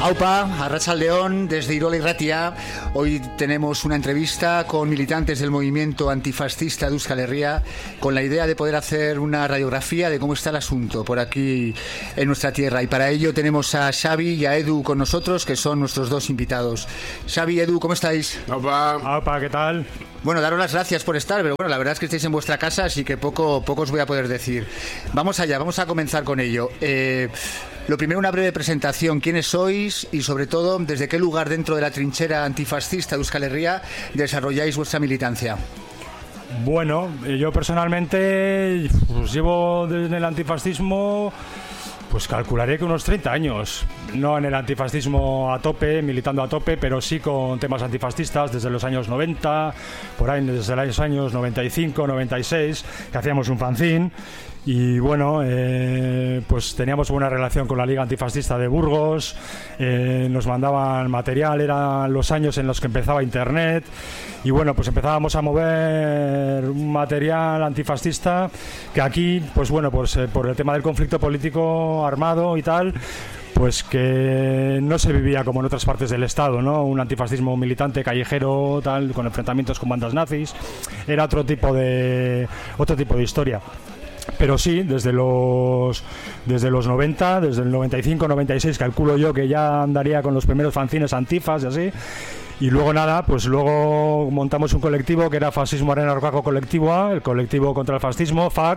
Aupa, Arratsaldeon, desde Irola Irratia. Hoy tenemos una entrevista con militantes del movimiento antifascista de Euskal Herria, con la idea de poder hacer una radiografía de cómo está el asunto por aquí en nuestra tierra. Y para ello tenemos a Xavi y a Edu con nosotros, que son nuestros dos invitados. Xavi, Edu, ¿cómo estáis? Aupa, ¿qué tal? Bueno, daros las gracias por estar, pero bueno, la verdad es que estáis en vuestra casa, así que poco os voy a poder decir. Vamos allá, vamos a comenzar con ello. Lo primero, una breve presentación. ¿Quiénes sois? Y sobre todo, ¿desde qué lugar dentro de la trinchera antifascista de Euskal Herria desarrolláis vuestra militancia? Bueno, yo personalmente pues llevo en el antifascismo, pues calcularé que unos 30 años. No en el antifascismo a tope, militando a tope, pero sí con temas antifascistas desde los años 90, por ahí desde los años 95, 96, que hacíamos un fanzine. Y bueno, pues teníamos buena relación con la Liga Antifascista de Burgos, nos mandaban material, eran los años en los que empezaba Internet, y bueno, pues empezábamos a mover un material antifascista que aquí, pues bueno, pues por el tema del conflicto político armado y tal, pues que no se vivía como en otras partes del Estado, ¿no? Un antifascismo militante, callejero, tal, con enfrentamientos con bandas nazis, era otro tipo de historia. Pero sí, desde los 90, desde el 95, 96, calculo yo que ya andaría con los primeros fanzines antifas y así. Y luego nada, pues luego montamos un colectivo que era Fascismo Arena Rocaco Colectivo, el colectivo contra el fascismo, FAC.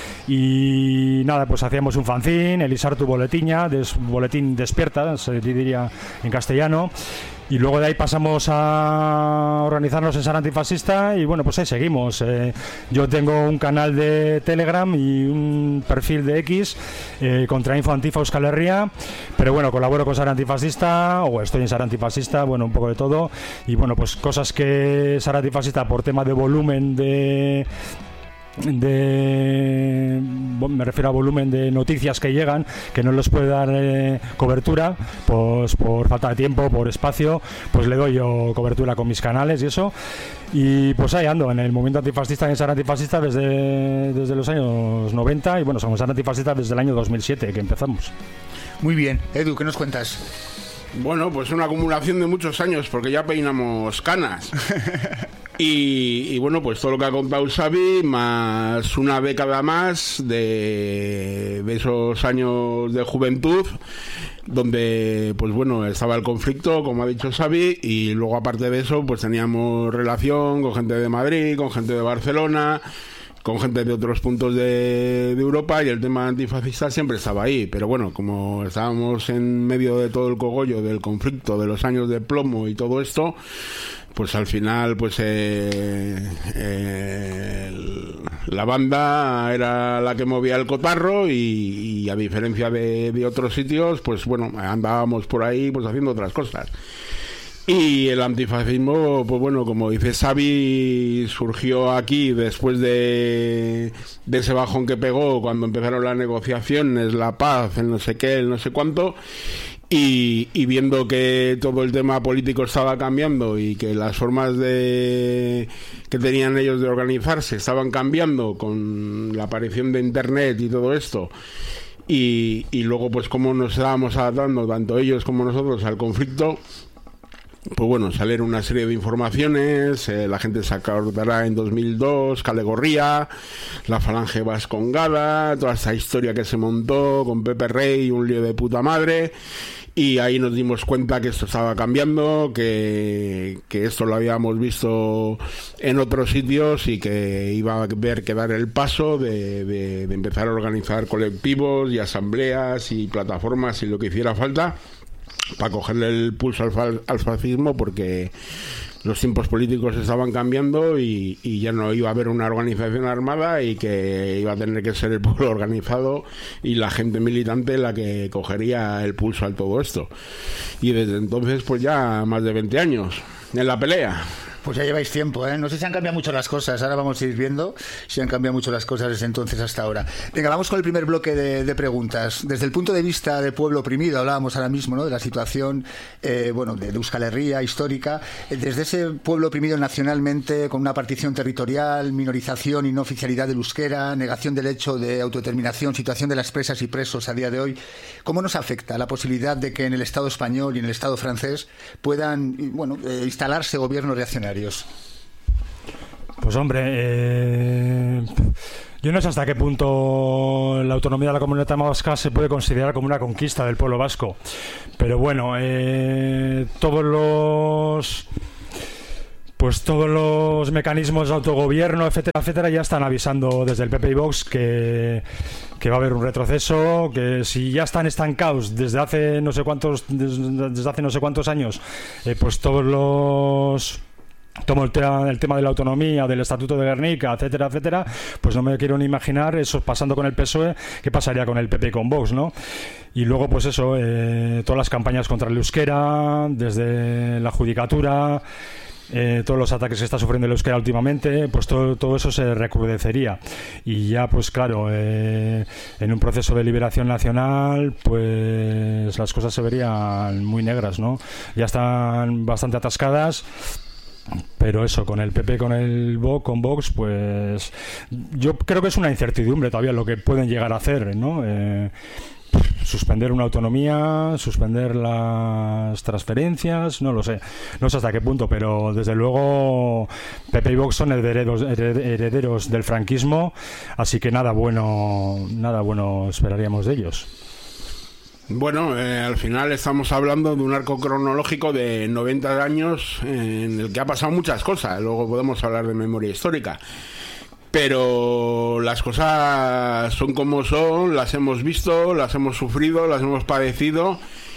Y nada, pues hacíamos un fanzine, Elisartu Boletiña, Boletín Despierta, se diría en castellano. Y luego de ahí pasamos a organizarnos en Sara Antifascista y bueno, pues ahí seguimos. Yo tengo un canal de Telegram y un perfil de X, Contrainfo Antifa Euskal Herria, pero bueno, colaboro con Sara Antifascista, o estoy en Sara Antifascista, bueno, un poco de todo. Y bueno, pues cosas que Sara Antifascista, por tema de volumen me refiero a volumen de noticias que llegan, que no les puede dar cobertura, pues por falta de tiempo, por espacio, pues le doy yo cobertura con mis canales y eso. Y pues ahí ando en el movimiento antifascista, en Sara Antifascista desde los años 90, y bueno, somos Sara Antifascista desde el año 2007 que empezamos. Muy bien, Edu, ¿qué nos cuentas? Bueno, pues una acumulación de muchos años, porque ya peinamos canas. Y bueno, pues todo lo que ha contado Xavi, más una década más de esos años de juventud, donde pues bueno, estaba el conflicto, como ha dicho Xavi, y luego aparte de eso, pues teníamos relación con gente de Madrid, con gente de Barcelona, con gente de otros puntos de Europa, y el tema antifascista siempre estaba ahí. Pero bueno, como estábamos en medio de todo el cogollo del conflicto, de los años de plomo y todo esto, pues al final pues la banda era la que movía el cotarro, y a diferencia de otros sitios, pues bueno, andábamos por ahí pues haciendo otras cosas. Y el antifascismo, pues bueno, como dice Xavi, surgió aquí después de ese bajón que pegó cuando empezaron las negociaciones, la paz, el no sé qué, el no sé cuánto. Y viendo que todo el tema político estaba cambiando y que las formas que tenían ellos de organizarse estaban cambiando con la aparición de Internet y todo esto, y luego pues cómo nos estábamos adaptando tanto ellos como nosotros al conflicto, pues bueno, salieron una serie de informaciones. La gente se acordará en 2002, Kale Gorria, la Falange Vascongada, toda esta historia que se montó con Pepe Rey, un lío de puta madre. Y ahí nos dimos cuenta que esto estaba cambiando, que esto lo habíamos visto en otros sitios, y que iba a haber que dar el paso de empezar a organizar colectivos y asambleas y plataformas y lo que hiciera falta para cogerle el pulso al fascismo, porque los tiempos políticos estaban cambiando y ya no iba a haber una organización armada, y que iba a tener que ser el pueblo organizado y la gente militante la que cogería el pulso a todo esto. Y desde entonces pues ya más de 20 años en la pelea. Pues ya lleváis tiempo, ¿eh? No sé si han cambiado mucho las cosas. Ahora vamos a ir viendo si han cambiado mucho las cosas desde entonces hasta ahora. Venga, vamos con el primer bloque de preguntas. Desde el punto de vista de pueblo oprimido, hablábamos ahora mismo, ¿no?, de la situación, de Euskal Herria histórica. Desde ese pueblo oprimido nacionalmente, con una partición territorial, minorización y no oficialidad del euskera, negación del hecho de autodeterminación, situación de las presas y presos a día de hoy, ¿cómo nos afecta la posibilidad de que en el Estado español y en el Estado francés puedan, instalarse gobiernos reaccionarios? Pues hombre, yo no sé hasta qué punto la autonomía de la comunidad vasca se puede considerar como una conquista del pueblo vasco, pero bueno, todos los mecanismos de autogobierno, etcétera, etcétera, ya están avisando desde el PP y Vox que va a haber un retroceso, que si ya están estancados desde hace no sé cuántos años, pues tomo el tema de la autonomía, del Estatuto de Gernika, etcétera, etcétera, pues no me quiero ni imaginar eso pasando con el PSOE, qué pasaría con el PP y con Vox, ¿no? Y luego, pues eso, todas las campañas contra el euskera, desde la judicatura, todos los ataques que está sufriendo el euskera últimamente, pues todo eso se recrudecería. Y ya, pues claro, en un proceso de liberación nacional, pues las cosas se verían muy negras, ¿no? Ya están bastante atascadas. Pero eso, con el PP, con Vox, pues yo creo que es una incertidumbre todavía lo que pueden llegar a hacer, ¿no? Suspender una autonomía, suspender las transferencias, no lo sé, no sé hasta qué punto, pero desde luego PP y Vox son herederos del franquismo, así que nada bueno esperaríamos de ellos. Bueno, al final estamos hablando de un arco cronológico de 90 años en el que ha pasado muchas cosas. Luego podemos hablar de memoria histórica. Pero las cosas son como son, las hemos visto, las hemos sufrido, las hemos padecido.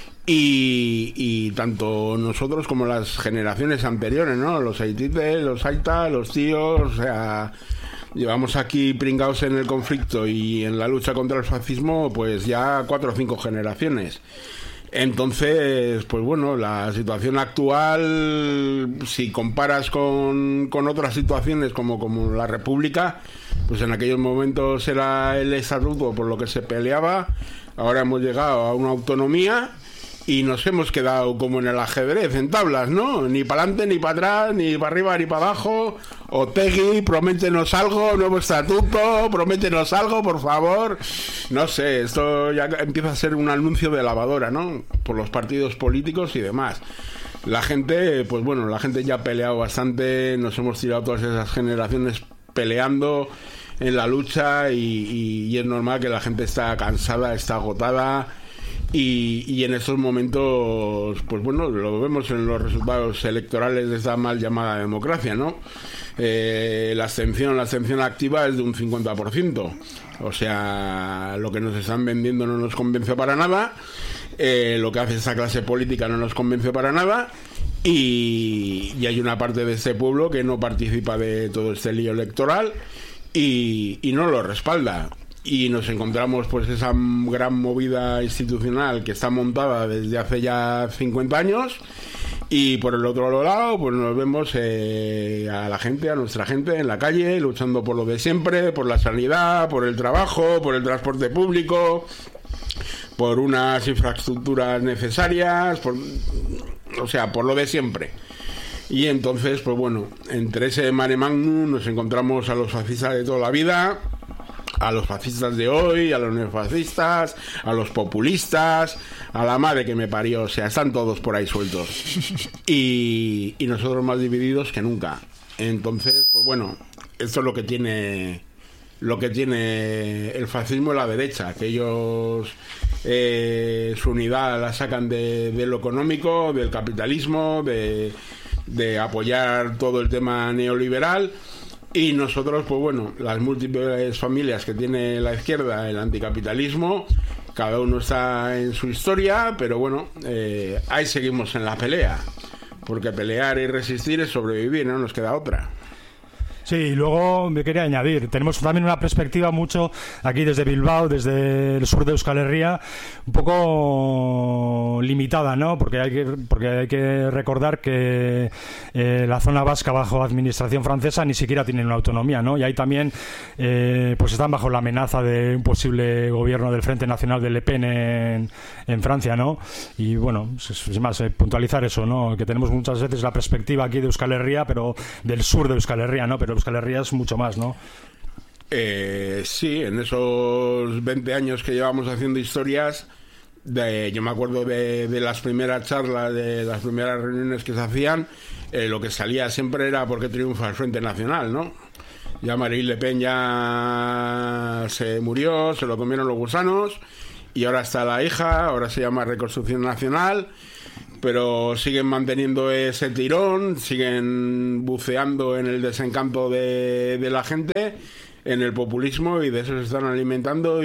Y tanto nosotros como las generaciones anteriores, ¿no? Los aitites, los aita, los tíos, o sea... Llevamos aquí pringados en el conflicto y en la lucha contra el fascismo pues ya 4 o 5 generaciones. Entonces, pues bueno, la situación actual, si comparas con otras situaciones como la República, pues en aquellos momentos era el estatuto por lo que se peleaba, ahora hemos llegado a una autonomía y nos hemos quedado como en el ajedrez, en tablas, ¿no? Ni para adelante, ni para atrás, ni para arriba, ni para abajo. Otegi, prométenos algo, nuevo estatuto, prométenos algo, por favor. No sé, esto ya empieza a ser un anuncio de lavadora, ¿no? Por los partidos políticos y demás. La gente, pues bueno, la gente ya ha peleado bastante, nos hemos tirado todas esas generaciones peleando en la lucha y es normal que la gente está cansada, está agotada. Y en estos momentos, pues bueno, lo vemos en los resultados electorales de esta mal llamada democracia, ¿no? La abstención activa es de un 50%. O sea, lo que nos están vendiendo no nos convence para nada. Lo que hace esta clase política no nos convence para nada. Y hay una parte de este pueblo que no participa de todo este lío electoral y no lo respalda. Y nos encontramos pues esa gran movida institucional que está montada desde hace ya 50 años y por el otro lado pues nos vemos a la gente, a nuestra gente en la calle luchando por lo de siempre, por la sanidad, por el trabajo, por el transporte público, por unas infraestructuras necesarias, por lo de siempre. Y entonces pues bueno, entre ese mare magnum nos encontramos a los fascistas de toda la vida, a los fascistas de hoy, a los neofascistas, a los populistas, a la madre que me parió, o sea, están todos por ahí sueltos. Y nosotros más divididos que nunca. Entonces, pues bueno, esto es lo que tiene el fascismo y la derecha, que ellos su unidad la sacan de lo económico, del capitalismo, de apoyar todo el tema neoliberal. Y nosotros, pues bueno, las múltiples familias que tiene la izquierda, el anticapitalismo, cada uno está en su historia, pero bueno, ahí seguimos en la pelea, porque pelear y resistir es sobrevivir, no nos queda otra. Sí, y luego me quería añadir, tenemos también una perspectiva mucho aquí desde Bilbao, desde el sur de Euskal Herria, un poco limitada, ¿no? Porque hay que recordar que la zona vasca bajo administración francesa ni siquiera tiene una autonomía, ¿no? Y ahí también pues están bajo la amenaza de un posible gobierno del Frente Nacional de Le Pen en Francia, ¿no? Y bueno, es más, puntualizar eso, ¿no? Que tenemos muchas veces la perspectiva aquí de Euskal Herria, pero del sur de Euskal Herria, ¿no? Pero Euskal Herria es mucho más, ¿no? Sí, en esos 20 años que llevamos haciendo historias, yo me acuerdo de las primeras charlas, de las primeras reuniones que se hacían, lo que salía siempre era por qué triunfa el Frente Nacional, ¿no? Ya Marine Le Pen ya se murió, se lo comieron los gusanos, y ahora está la hija, ahora se llama Reconstrucción Nacional, pero siguen manteniendo ese tirón, siguen buceando en el desencanto de la gente, en el populismo, y de eso se están alimentando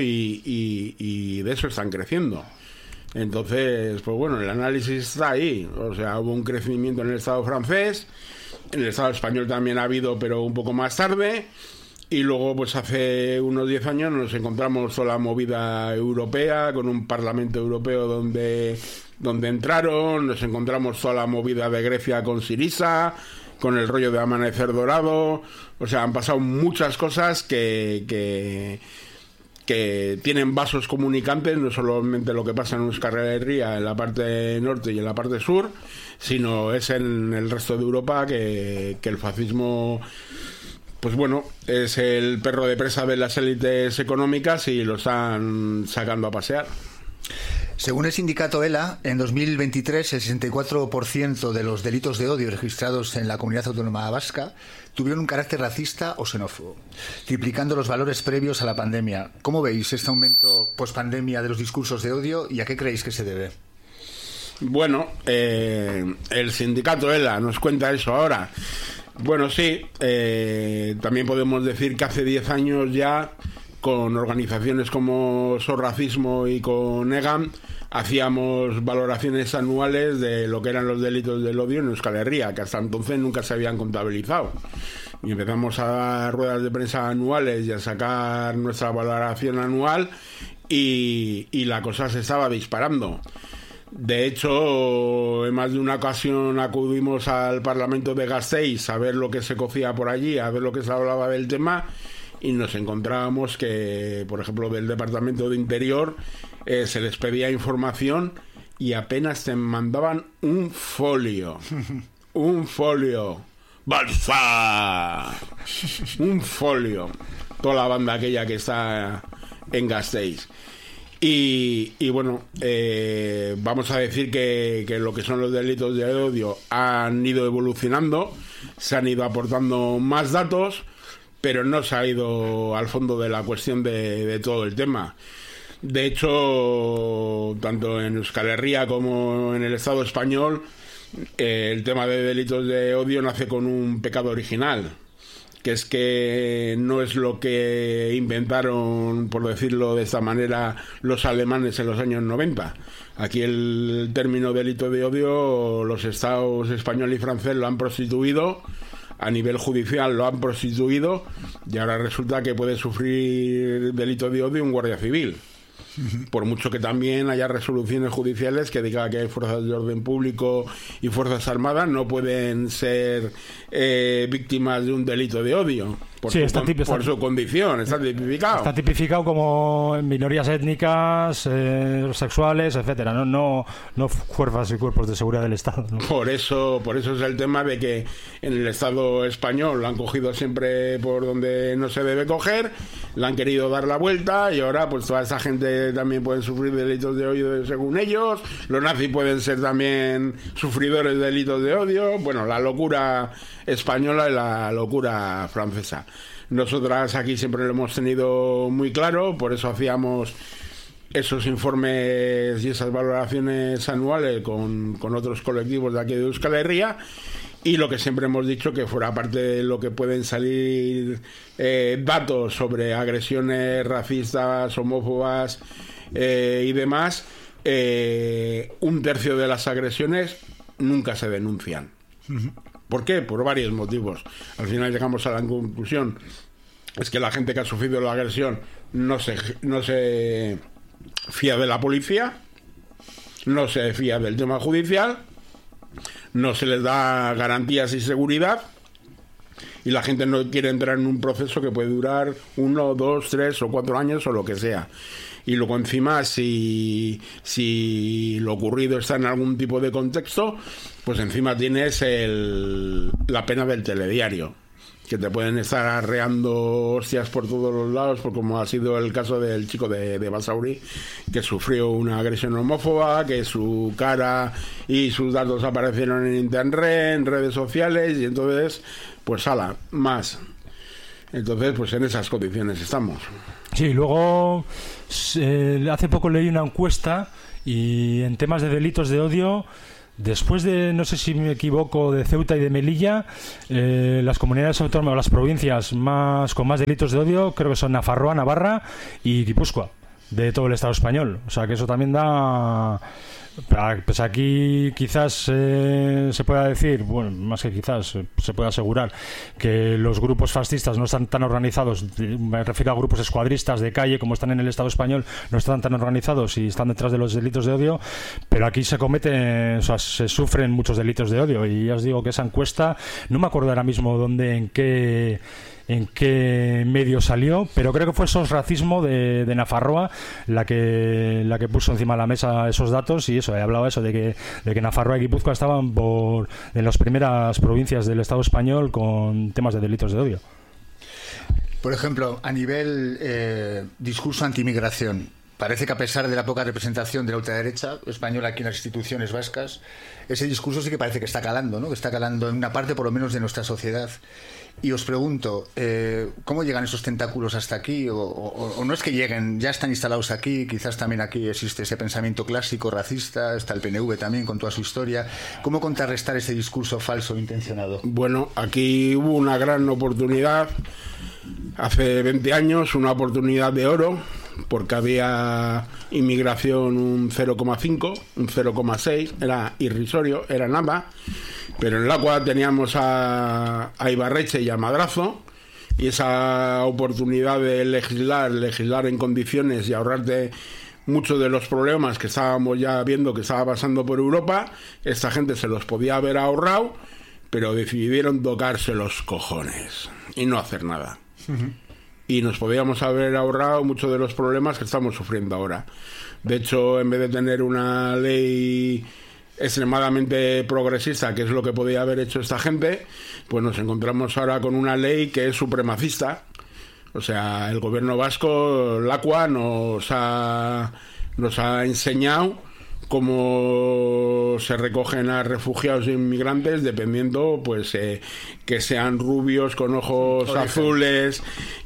y de eso están creciendo. Entonces, pues bueno, el análisis está ahí. O sea, hubo un crecimiento en el Estado francés, en el Estado español también ha habido, pero un poco más tarde. Y luego, pues hace unos 10 años nos encontramos toda la movida europea, con un Parlamento Europeo donde entraron, nos encontramos toda la movida de Grecia con Syriza, con el rollo de Amanecer Dorado. O sea, han pasado muchas cosas que tienen vasos comunicantes, no solamente lo que pasa en Euskal Herria, en la parte norte y en la parte sur, sino es en el resto de Europa que el fascismo, pues bueno, es el perro de presa de las élites económicas y lo están sacando a pasear. Según el sindicato ELA, en 2023 el 64% de los delitos de odio registrados en la comunidad autónoma vasca tuvieron un carácter racista o xenófobo, triplicando los valores previos a la pandemia. ¿Cómo veis este aumento post-pandemia de los discursos de odio y a qué creéis que se debe? Bueno, el sindicato ELA nos cuenta eso ahora. Bueno, sí, también podemos decir que hace 10 años ya, con organizaciones como Sorracismo y con EGAM, hacíamos valoraciones anuales de lo que eran los delitos del odio en Euskal Herria, que hasta entonces nunca se habían contabilizado. Y empezamos a dar ruedas de prensa anuales y a sacar nuestra valoración anual, y la cosa se estaba disparando. De hecho, en más de una ocasión acudimos al Parlamento de Gasteiz a ver lo que se cocía por allí, a ver lo que se hablaba del tema, y nos encontrábamos que, por ejemplo, del Departamento de Interior se les pedía información y apenas te mandaban un folio. Un folio. ¡Balsa! Un folio. Toda la banda aquella que está en Gasteiz. Y bueno, vamos a decir que lo que son los delitos de odio han ido evolucionando, se han ido aportando más datos, pero no se ha ido al fondo de la cuestión de todo el tema. De hecho, tanto en Euskal Herria como en el Estado español, el tema de delitos de odio nace con un pecado original, que es que no es lo que inventaron, por decirlo de esta manera, los alemanes en los años 90. Aquí el término delito de odio, los estados español y francés lo han prostituido, a nivel judicial lo han prostituido, y ahora resulta que puede sufrir delito de odio un guardia civil. Por mucho que también haya resoluciones judiciales que digan que hay fuerzas de orden público y fuerzas armadas no pueden ser víctimas de un delito de odio por, sí, por su condición, está tipificado. Está tipificado como minorías étnicas, sexuales, etcétera, no fuerzas y cuerpos de seguridad del Estado, ¿no? Por eso es el tema de que en el Estado español lo han cogido siempre por donde no se debe coger, le han querido dar la vuelta, y ahora pues toda esa gente también puede sufrir delitos de odio según ellos, los nazis pueden ser también sufridores de delitos de odio. Bueno, la locura española y la locura francesa. Nosotras aquí siempre lo hemos tenido muy claro, por eso hacíamos esos informes y esas valoraciones anuales con otros colectivos de aquí de Euskal Herria, y lo que siempre hemos dicho, que fuera parte de lo que pueden salir datos sobre agresiones racistas, homófobas y demás, un tercio de las agresiones nunca se denuncian. ¿Por qué? Por varios motivos. Al final llegamos a la conclusión, es que la gente que ha sufrido la agresión no se fía de la policía, no se fía del tema judicial, no se les da garantías y seguridad, y la gente no quiere entrar en un proceso que puede durar 1, 2, 3 o 4 años o lo que sea. Y luego encima, si lo ocurrido está en algún tipo de contexto, pues encima tienes la pena del telediario, que te pueden estar arreando hostias por todos los lados, por como ha sido el caso del chico de Basauri, que sufrió una agresión homófoba, que su cara y sus datos aparecieron en internet, en redes sociales, y entonces, pues más. Entonces, pues en esas condiciones estamos. Sí, luego hace poco leí una encuesta y en temas de delitos de odio, después de, no sé si me equivoco, de Ceuta y de Melilla, las comunidades autónomas, las provincias con más delitos de odio, creo que son Nafarroa, Navarra y Guipúzcoa, de todo el Estado español. O sea que eso también da... Pues aquí quizás se pueda decir, bueno, más que quizás se puede asegurar que los grupos fascistas no están tan organizados, me refiero a grupos escuadristas de calle como están en el Estado español, no están tan organizados y están detrás de los delitos de odio, pero aquí se sufren muchos delitos de odio. Y ya os digo que esa encuesta, no me acuerdo ahora mismo dónde, en qué medio salió, pero creo que fue SOS Racismo de Nafarroa la que puso encima de la mesa esos datos, y eso, hablaba eso de que Nafarroa y Guipúzcoa estaban en las primeras provincias del Estado español con temas de delitos de odio. Por ejemplo, a nivel discurso antimigración, parece que a pesar de la poca representación de la ultraderecha española aquí en las instituciones vascas, ese discurso sí que parece que está calando, ¿no? Que está calando en una parte por lo menos de nuestra sociedad. Y os pregunto, ¿cómo llegan esos tentáculos hasta aquí? O no es que lleguen, ya están instalados aquí, quizás también aquí existe ese pensamiento clásico racista, está el PNV también con toda su historia. ¿Cómo contrarrestar ese discurso falso e intencionado? Bueno, aquí hubo una gran oportunidad, hace 20 años, una oportunidad de oro, porque había inmigración un 0,5, un 0,6, era irrisorio, era nada. Pero en Lacua teníamos a Ibarretxe y a Madrazo, y esa oportunidad de legislar en condiciones y ahorrarte muchos de los problemas que estábamos ya viendo que estaba pasando por Europa, esta gente se los podía haber ahorrado, pero decidieron tocarse los cojones y no hacer nada. Uh-huh. Y nos podíamos haber ahorrado muchos de los problemas que estamos sufriendo ahora. De hecho, en vez de tener una ley extremadamente progresista, que es lo que podía haber hecho esta gente, pues nos encontramos ahora con una ley que es supremacista. O sea, el gobierno vasco, Lacua, nos ha enseñado cómo se recogen a refugiados e inmigrantes, dependiendo, pues, que sean rubios con ojos azules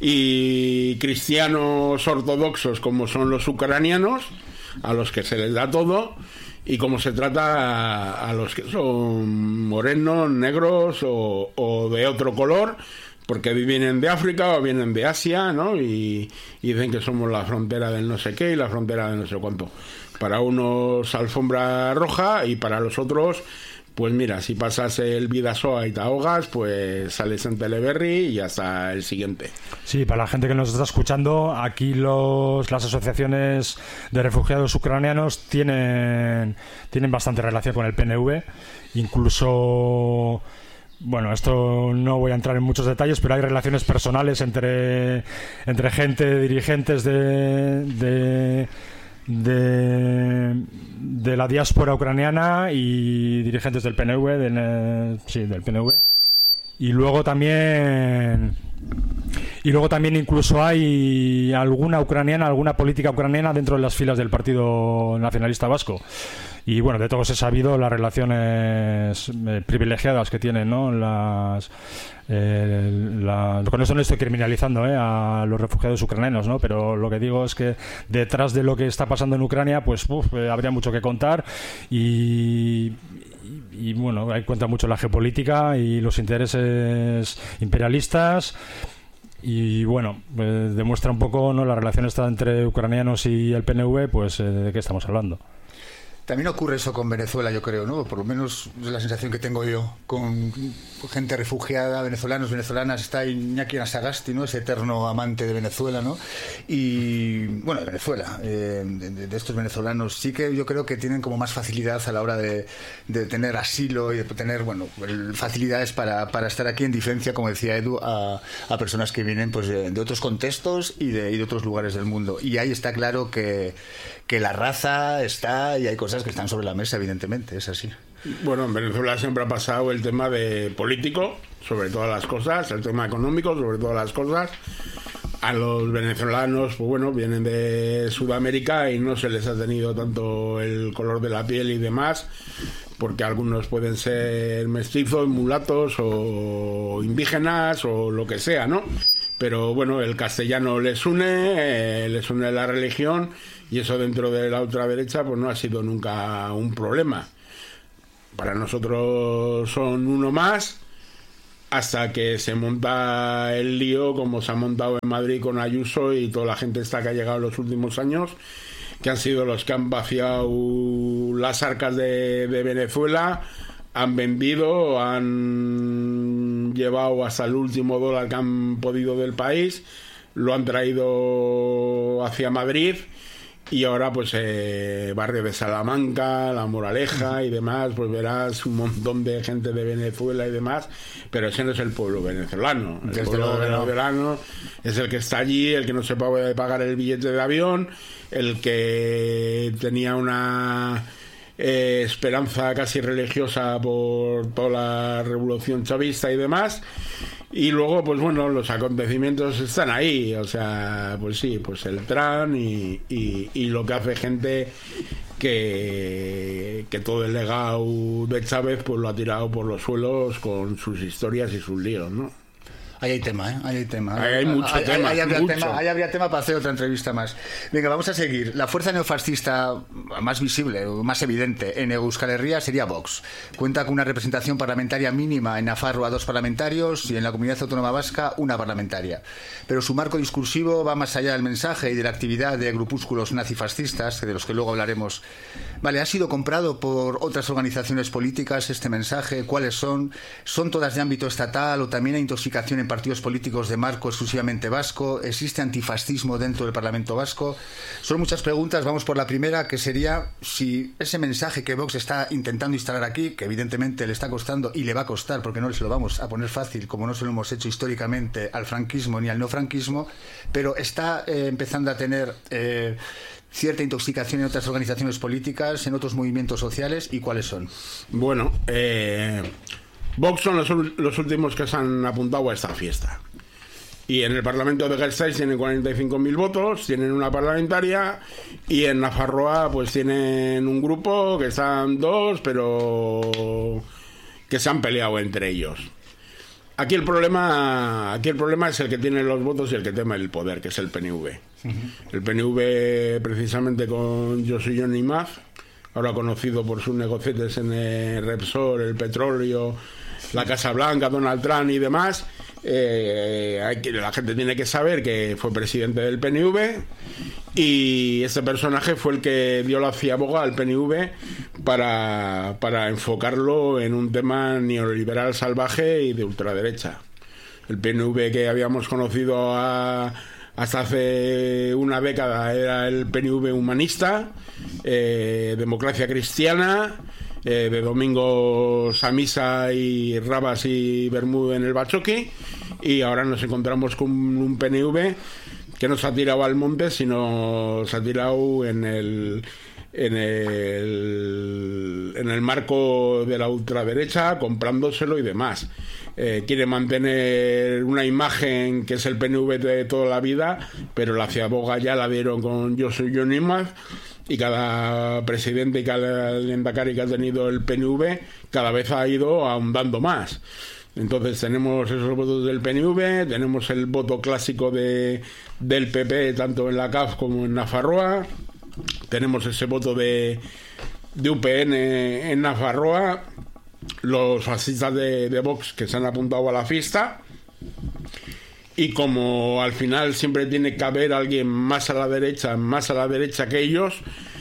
y cristianos ortodoxos como son los ucranianos, a los que se les da todo, y cómo se trata a los que son morenos, negros o de otro color, porque vienen de África o vienen de Asia, ¿no? Y dicen que somos la frontera del no sé qué y la frontera del no sé cuánto. Para unos alfombra roja y para los otros, pues mira, si pasas el Bidasoa y te ahogas, pues sales en Teleberry y hasta el siguiente. Sí, para la gente que nos está escuchando, aquí las asociaciones de refugiados ucranianos tienen bastante relación con el PNV, incluso... Bueno, esto no voy a entrar en muchos detalles, pero hay relaciones personales entre gente, dirigentes de la diáspora ucraniana y dirigentes del PNV, del PNV. Y luego también incluso hay alguna política ucraniana dentro de las filas del Partido Nacionalista Vasco. Y bueno, de todos he sabido las relaciones privilegiadas que tienen, ¿no? Con eso no estoy criminalizando a los refugiados ucranianos, ¿no? Pero lo que digo es que detrás de lo que está pasando en Ucrania, pues habría mucho que contar y bueno, ahí cuenta mucho la geopolítica y los intereses imperialistas. Y bueno, demuestra un poco, ¿no?, la relación esta entre ucranianos y el PNV, pues de qué estamos hablando. También ocurre eso con Venezuela, yo creo, ¿no? Por lo menos es la sensación que tengo yo, con gente refugiada, venezolanos, venezolanas. Está Iñaki Anasagasti, ¿no? Ese eterno amante de Venezuela, ¿no? Y, bueno, de Venezuela, de estos venezolanos, sí que yo creo que tienen como más facilidad a la hora de tener asilo y de tener, bueno, facilidades para estar aquí, en diferencia, como decía Edu, a personas que vienen pues de otros contextos y de otros lugares del mundo. Y ahí está claro que la raza está, y hay cosas que están sobre la mesa, evidentemente, es así. Bueno, en Venezuela siempre ha pasado el tema de político, sobre todas las cosas, el tema económico, sobre todas las cosas. A los venezolanos, pues bueno, vienen de Sudamérica y no se les ha tenido tanto el color de la piel y demás, porque algunos pueden ser mestizos, mulatos o indígenas o lo que sea, ¿no? Pero bueno, el castellano les une la religión, y eso dentro de la ultraderecha pues no ha sido nunca un problema. Para nosotros son uno más, hasta que se monta el lío como se ha montado en Madrid con Ayuso y toda la gente esta que ha llegado en los últimos años, que han sido los que han vaciado las arcas de Venezuela, han vendido, han llevado hasta el último dólar que han podido del país, lo han traído hacia Madrid, y ahora pues barrio de Salamanca, La Moraleja y demás, pues verás un montón de gente de Venezuela y demás, pero ese no es el pueblo venezolano. El pueblo venezolano es el que está allí, el que no se puede pagar el billete de avión, el que tenía una esperanza casi religiosa por toda la revolución chavista y demás. Y luego, pues bueno, los acontecimientos están ahí, o sea, pues sí, pues el TRAN y lo que hace gente que todo el legado de Chávez pues lo ha tirado por los suelos con sus historias y sus líos, ¿no? Ahí hay tema, ¿eh? Ahí hay tema. Ahí hay mucho tema. Ahí habría tema para hacer otra entrevista más. Venga, vamos a seguir. La fuerza neofascista más visible, más evidente en Euskal Herria sería Vox. Cuenta con una representación parlamentaria mínima en Nafarroa, 2 parlamentarios, y en la Comunidad Autónoma Vasca 1 parlamentaria. Pero su marco discursivo va más allá del mensaje y de la actividad de grupúsculos nazifascistas, de los que luego hablaremos. Vale, ¿ha sido comprado por otras organizaciones políticas este mensaje? ¿Cuáles son? ¿Son todas de ámbito estatal o también hay intoxicación en partidos políticos de marco exclusivamente vasco? ¿Existe antifascismo dentro del Parlamento vasco? Son muchas preguntas. Vamos por la primera, que sería si ese mensaje que Vox está intentando instalar aquí, que evidentemente le está costando y le va a costar, porque no se lo vamos a poner fácil, como no se lo hemos hecho históricamente al franquismo ni al neofranquismo, pero está empezando a tener cierta intoxicación en otras organizaciones políticas, en otros movimientos sociales. ¿Y cuáles son? Bueno, Vox son los últimos que se han apuntado a esta fiesta. Y en el Parlamento de Gasteiz tienen 45.000 votos, tienen una parlamentaria, y en Nafarroa pues tienen un grupo que están 2, pero que se han peleado entre ellos. Aquí el problema es el que tiene los votos y el que teme el poder, que es el PNV. El PNV, precisamente con Josué Imaz, ahora conocido por sus negocietes en el Repsol, el petróleo, la Casa Blanca, Donald Trump y demás. La gente tiene que saber que fue presidente del PNV, y este personaje fue el que dio la ciaboga al PNV para enfocarlo en un tema neoliberal salvaje y de ultraderecha. El PNV que habíamos conocido hasta hace una década era el PNV humanista, democracia cristiana, de domingos a misa y rabas y bermú en el Bachoqui, y ahora nos encontramos con un PNV que no se ha tirado al monte, sino se ha tirado en el marco de la ultraderecha, comprándoselo y demás. Quiere mantener una imagen que es el PNV de toda la vida, pero la ciaboga ya la dieron con Josué Imaz, y cada presidente y cada lehendakari que ha tenido el PNV cada vez ha ido ahondando más. Entonces tenemos esos votos del PNV, tenemos el voto clásico del PP tanto en la CAF como en Nafarroa, tenemos ese voto de UPN en Nafarroa, los fascistas de Vox que se han apuntado a la fiesta. Y como al final siempre tiene que haber alguien más a la derecha que ellos,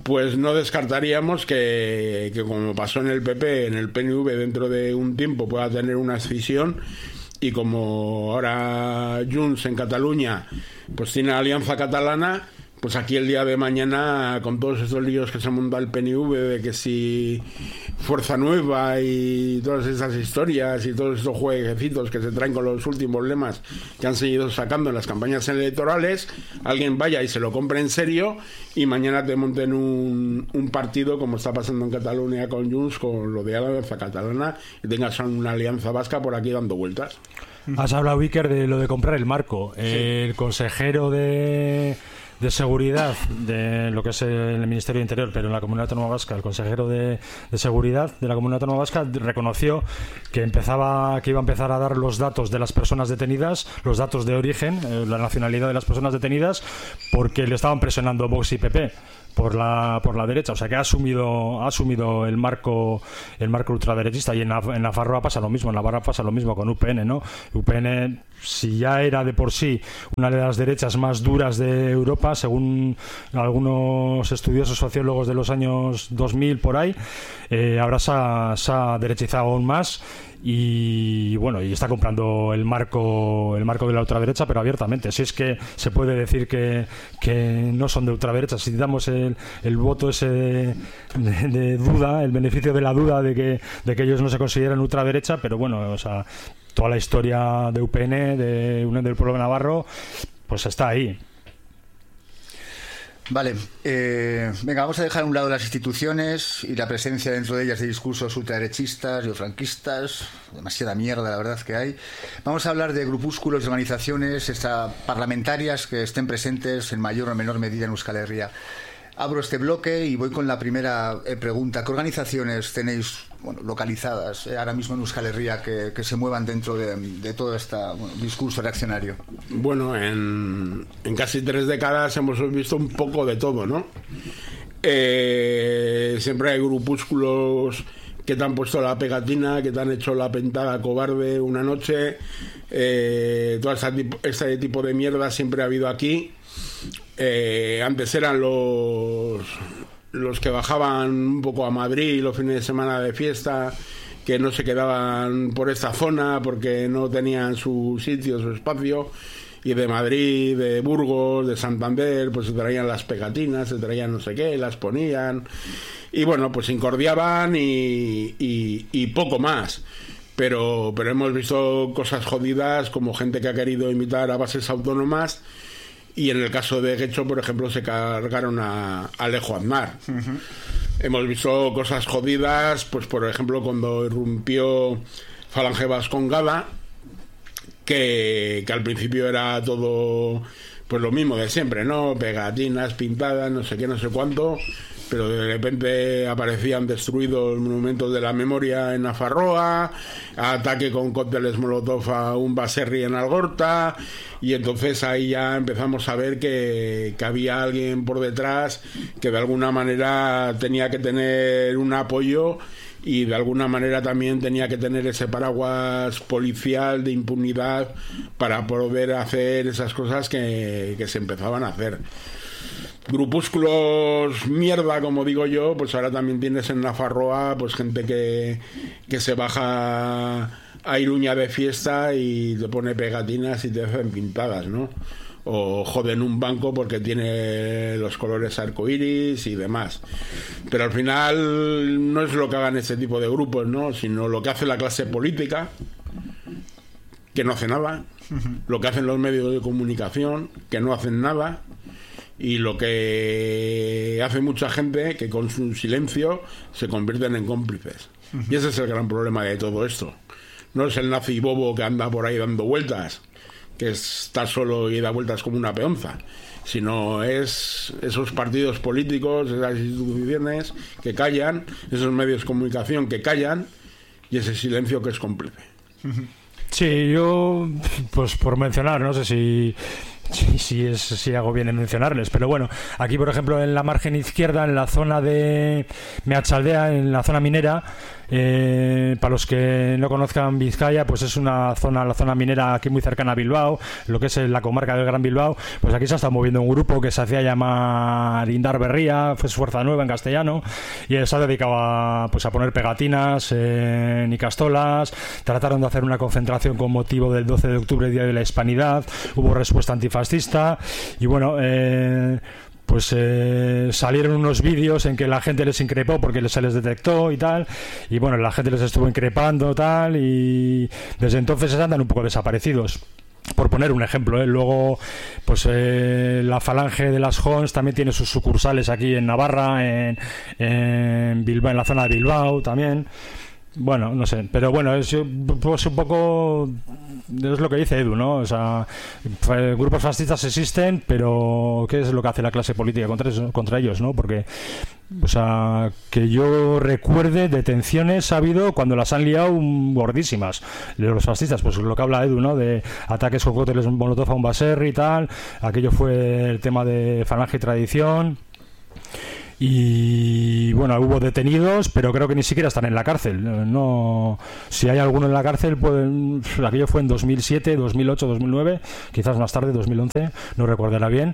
pues no descartaríamos que como pasó en el PP, en el PNV dentro de un tiempo pueda tener una escisión, y como ahora Junts en Cataluña pues tiene Alianza Catalana, pues aquí el día de mañana, con todos estos líos que se monta el PNV, de que si Fuerza Nueva y todas esas historias y todos estos jueguecitos que se traen con los últimos lemas que han seguido sacando en las campañas electorales, alguien vaya y se lo compre en serio y mañana te monten un partido, como está pasando en Cataluña con Junts, con lo de Alianza Catalana, y tengas una alianza vasca por aquí dando vueltas. Has hablado, Iker, de lo de comprar el marco. Sí. El consejero de seguridad de lo que es el Ministerio de Interior, pero en la Comunidad Autónoma Vasca, el consejero de seguridad de la Comunidad Autónoma Vasca reconoció que iba a empezar a dar los datos de las personas detenidas, los datos de origen, la nacionalidad de las personas detenidas, porque le estaban presionando Vox y PP por la derecha. O sea que ha asumido el marco ultraderechista, y en Nafarroa pasa lo mismo, en Navarra pasa lo mismo con UPN, ¿no? UPN, si ya era de por sí una de las derechas más duras de Europa, según algunos estudiosos sociólogos de los años 2000 por ahí, ahora se ha derechizado aún más. Y bueno, y está comprando el marco de la ultraderecha, pero abiertamente. Si es que se puede decir que no son de ultraderecha, si damos el voto ese de duda, el beneficio de la duda de que ellos no se consideran ultraderecha, pero bueno, o sea, toda la historia de UPN, de Unión del Pueblo Navarro, pues está ahí. Vale, venga, vamos a dejar a un lado las instituciones y la presencia dentro de ellas de discursos ultraderechistas y franquistas, demasiada mierda la verdad que hay. Vamos a hablar de grupúsculos, de organizaciones parlamentarias que estén presentes en mayor o menor medida en Euskal Herria. Abro este bloque y voy con la primera pregunta. ¿Qué organizaciones tenéis localizadas ahora mismo en Euskal Herria que se muevan dentro de todo este discurso reaccionario? Bueno, en casi 3 décadas hemos visto un poco de todo, ¿no? Siempre hay grupúsculos que te han puesto la pegatina, que te han hecho la pentada cobarde una noche. Todo este tipo de mierda siempre ha habido aquí. Antes eran los que bajaban un poco a Madrid los fines de semana de fiesta, que no se quedaban por esta zona porque no tenían su sitio, su espacio, y de Madrid, de Burgos, de Santander, pues se traían las pegatinas, se traían no sé qué, las ponían, y bueno, pues se incordiaban y poco más. Pero hemos visto cosas jodidas, como gente que ha querido imitar a bases autónomas. Y en el caso de Getxo, por ejemplo, se cargaron a Alejo Aznar. Uh-huh. Hemos visto cosas jodidas, pues por ejemplo, cuando irrumpió Falange Vascongada, que al principio era todo pues lo mismo de siempre, ¿no? Pegatinas, pintadas, no sé qué, no sé cuánto, pero de repente aparecían destruidos monumentos de la memoria en Nafarroa, ataque con cócteles Molotov a un baserri en Algorta, y entonces ahí ya empezamos a ver que había alguien por detrás que de alguna manera tenía que tener un apoyo, y de alguna manera también tenía que tener ese paraguas policial de impunidad para poder hacer esas cosas que se empezaban a hacer. Grupúsculos mierda, como digo yo, pues ahora también tienes en Nafarroa pues gente que se baja a Iruña de fiesta y te pone pegatinas y te hacen pintadas, ¿no? O joden un banco porque tiene los colores arcoíris y demás. Pero al final no es lo que hagan este tipo de grupos, ¿no? Sino lo que hace la clase política, que no hace nada, lo que hacen los medios de comunicación, que no hacen nada, y lo que hace mucha gente, que con su silencio se convierten en cómplices. Y ese es el gran problema de todo esto. No es el nazi bobo que anda por ahí dando vueltas, que está solo y da vueltas como una peonza, sino es esos partidos políticos, esas instituciones que callan, esos medios de comunicación que callan, y ese silencio que es cómplice. Sí, yo, pues por mencionar, no sé si Sí, hago bien en mencionarles. Pero bueno, aquí por ejemplo en la margen izquierda, en la zona de Meatzaldea, en la zona minera, para los que no conozcan Vizcaya, pues es la zona minera aquí muy cercana a Bilbao, lo que es la comarca del Gran Bilbao. Pues aquí se ha estado moviendo un grupo que se hacía llamar Indar Berria, fue Fuerza Nueva en castellano, y se ha dedicado a poner pegatinas en Icastolas. Trataron de hacer una concentración con motivo del 12 de octubre, Día de la Hispanidad. Hubo respuesta antifascista y bueno, salieron unos vídeos en que la gente les increpó porque se les detectó y tal, y bueno, la gente les estuvo increpando tal, y desde entonces andan un poco desaparecidos, por poner un ejemplo. Luego la Falange de las Jons también tiene sus sucursales aquí en Navarra, en Bilbao, en la zona de Bilbao también. Bueno, no sé, pero bueno, es un poco, es lo que dice Edu, ¿no? O sea, grupos fascistas existen, pero ¿qué es lo que hace la clase política contra ellos, ¿no? Porque, o sea, que yo recuerde, detenciones ha habido cuando las han liado gordísimas de los fascistas, pues lo que habla Edu, ¿no? De ataques con cócteles Molotov a un baserri y tal. Aquello fue el tema de Falange y Tradición. Y bueno, hubo detenidos, pero creo que ni siquiera están en la cárcel. No, si hay alguno en la cárcel, aquello fue en 2007, 2008, 2009, quizás más tarde, 2011, no recordará bien.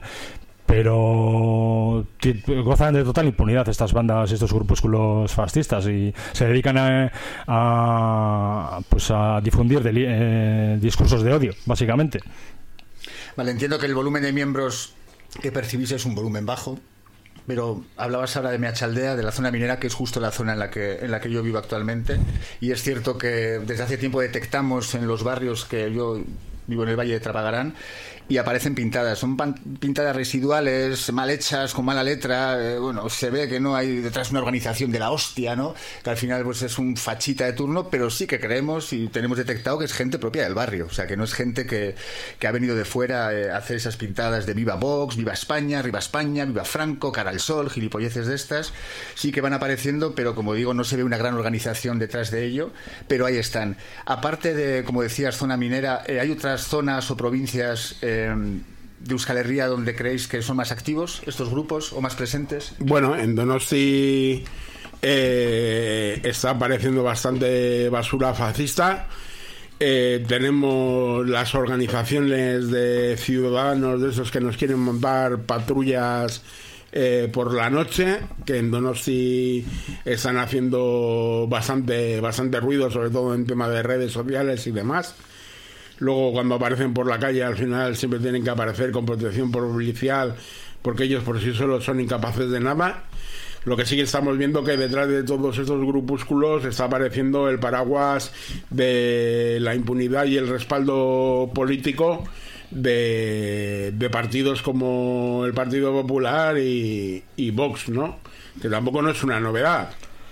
Pero gozan de total impunidad estas bandas, estos grupúsculos fascistas, y se dedican a difundir discursos de odio, básicamente. Vale, entiendo que el volumen de miembros que percibís es un volumen bajo. Pero hablabas ahora de Meatzaldea, de la zona minera, que es justo la zona en la que yo vivo actualmente, y es cierto que desde hace tiempo detectamos en los barrios, que yo vivo en el Valle de Trapagarán, y aparecen pintadas, son pintadas residuales, mal hechas, con mala letra. Bueno, se ve que no hay detrás una organización de la hostia, ¿no? Que al final pues es un fachita de turno, pero sí que creemos y tenemos detectado que es gente propia del barrio, o sea, que no es gente que ha venido de fuera a hacer esas pintadas de viva Vox, viva España, viva Franco, cara al sol, gilipolleces de estas. Sí que van apareciendo, pero como digo, no se ve una gran organización detrás de ello, pero ahí están. Aparte de, como decías, zona minera, ¿hay otras zonas o provincias de Euskal Herria donde creéis que son más activos estos grupos o más presentes? Bueno, en Donosti está apareciendo bastante basura fascista. Tenemos las organizaciones de ciudadanos, de esos que nos quieren montar patrullas por la noche, que en Donosti están haciendo bastante ruido, sobre todo en tema de redes sociales y demás. Luego, cuando aparecen por la calle, al final siempre tienen que aparecer con protección policial, porque ellos por sí solos son incapaces de nada. Lo que sí que estamos viendo que detrás de todos estos grupúsculos está apareciendo el paraguas de la impunidad y el respaldo político de partidos como el Partido Popular y Vox, ¿no? Que tampoco no es una novedad.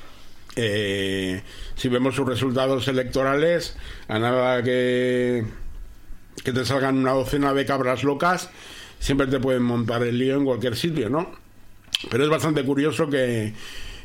Si vemos sus resultados electorales, a nada que te salgan una docena de cabras locas, siempre te pueden montar el lío en cualquier sitio, ¿no? Pero es bastante curioso que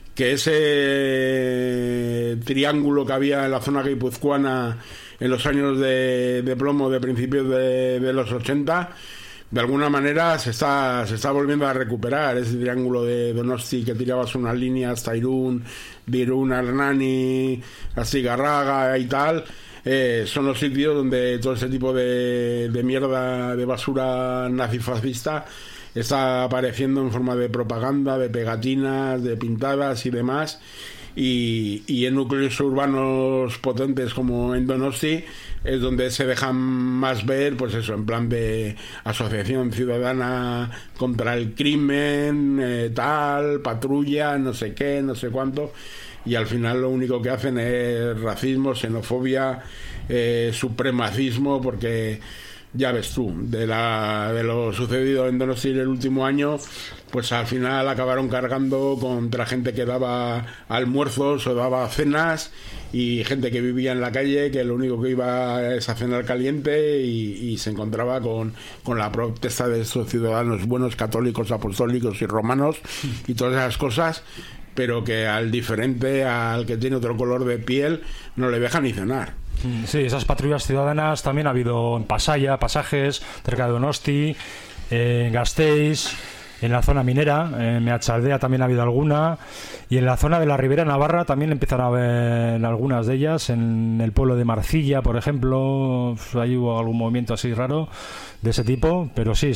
ese triángulo que había en la zona guipuzcoana en los años de plomo de principios de los 80, de alguna manera se está volviendo a recuperar ese triángulo de Donosti, que tirabas una línea hasta Irún, de Irún a Hernani, a Zigarraga y tal. Son los sitios donde todo ese tipo de mierda, de basura nazifascista está apareciendo en forma de propaganda, de pegatinas, de pintadas y demás. Y en núcleos urbanos potentes como en Donosti es donde se dejan más ver, pues eso, en plan de asociación ciudadana contra el crimen, tal, patrulla, no sé qué, no sé cuánto, y al final lo único que hacen es racismo, xenofobia, supremacismo, porque ya ves tú, de lo sucedido en Donosti el último año, pues al final acabaron cargando contra gente que daba almuerzos o daba cenas, y gente que vivía en la calle, que lo único que iba es a cenar caliente, y se encontraba con la protesta de estos ciudadanos buenos, católicos, apostólicos y romanos y todas esas cosas, pero que al diferente, al que tiene otro color de piel, no le deja ni cenar. Sí, esas patrullas ciudadanas también ha habido en Pasaia, Pasajes, cerca de Donosti, en Gasteiz, en la zona minera, en Meatzaldea también ha habido alguna, y en la zona de la Ribera Navarra también empiezan a haber algunas de ellas, en el pueblo de Marcilla, por ejemplo, ahí hubo algún movimiento así raro de ese tipo, pero sí.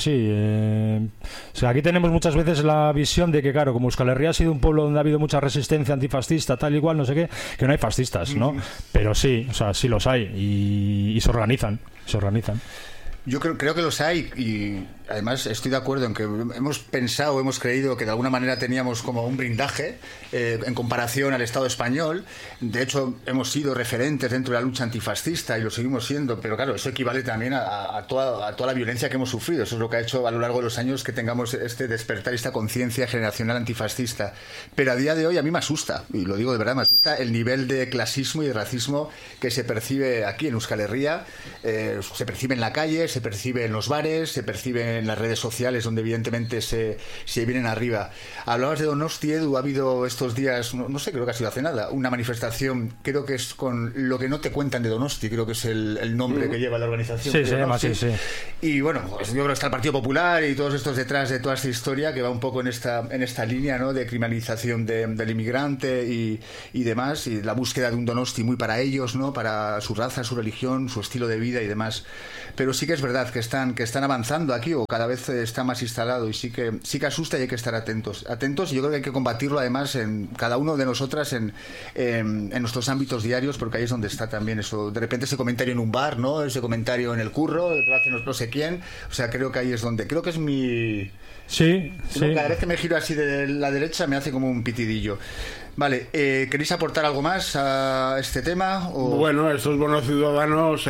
O sea, aquí tenemos muchas veces la visión de que, claro, como Euskal Herria ha sido un pueblo donde ha habido mucha resistencia antifascista, tal y cual, no sé qué, que no hay fascistas, ¿no? Pero sí, o sea, sí los hay y se organizan. Yo creo que los hay, y además estoy de acuerdo en que hemos creído que de alguna manera teníamos como un blindaje en comparación al Estado español. De hecho, hemos sido referentes dentro de la lucha antifascista y lo seguimos siendo, pero claro, eso equivale también a toda la violencia que hemos sufrido. Eso es lo que ha hecho a lo largo de los años que tengamos este despertar, esta conciencia generacional antifascista. Pero a día de hoy a mí me asusta, y lo digo de verdad, me asusta el nivel de clasismo y de racismo que se percibe aquí en Euskal Herria. Se percibe en la calle, se percibe en los bares, se percibe en las redes sociales, donde evidentemente se vienen arriba. Hablabas de Donosti, Edu, ha habido estos días, no sé, creo que ha sido hace nada, una manifestación, creo que es con lo que no te cuentan de Donosti, creo que es el nombre que lleva la organización. Sí, se llama así, sí. Y bueno, pues yo creo que está el Partido Popular y todos estos detrás de toda esta historia que va un poco en esta línea, ¿no?, de criminalización del inmigrante y demás, y la búsqueda de un Donosti muy para ellos, ¿no?, para su raza, su religión, su estilo de vida y demás. Pero sí que es verdad que están avanzando aquí, o cada vez está más instalado, y sí que asusta, y hay que estar atentos, y yo creo que hay que combatirlo además en cada uno de nosotras en nuestros ámbitos diarios, porque ahí es donde está también eso, de repente ese comentario en un bar, ¿no?, ese comentario en el curro, lo hace no sé quién, o sea, creo que ahí es donde, creo que es mi... Sí. Cada vez que me giro así de la derecha me hace como un pitidillo. Vale, ¿queréis aportar algo más a este tema? ¿O? Bueno, estos bonos ciudadanos